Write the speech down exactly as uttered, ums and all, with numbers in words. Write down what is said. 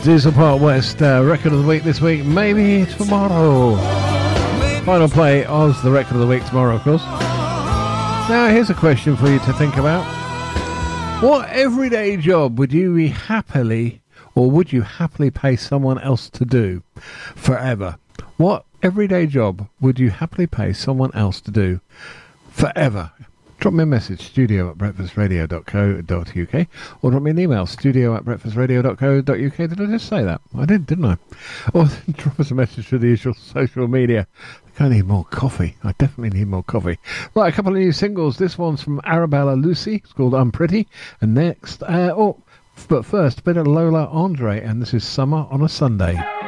Diesel Park West, uh, record of the week this week, maybe tomorrow. Final play of the record of the week tomorrow, of course. Now, here's a question for you to think about. What everyday job would you be happily, or would you happily pay someone else to do forever? What everyday job would you happily pay someone else to do forever? Drop me a message, studio at breakfast radio dot co dot uk, or drop me an email, studio at breakfast radio dot co dot uk. Did I just say that? I did, didn't I? Or drop us a message through the usual social media. I think I need more coffee. I definitely need more coffee. Right, a couple of new singles. This one's from Arabella Lucy. It's called Unpretty. And next, uh, oh, but first, a bit of Lola Andre, and this is Summer on a Sunday.